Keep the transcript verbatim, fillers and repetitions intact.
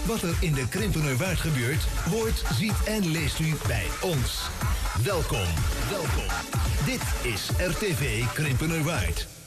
Wat er in de Krimpenerwaard gebeurt, hoort, ziet en leest u bij ons. Welkom, welkom. Dit is R T V Krimpenerwaard.